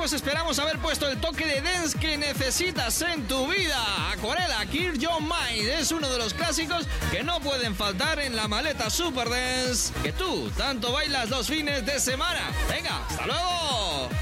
pues esperamos haber puesto el toque de dance que necesitas en tu vida. Acuarela, Clear Your Mind es uno de los clásicos que no pueden faltar en la maleta Super Dance que tú tanto bailas los fines de semana. Venga, hasta luego.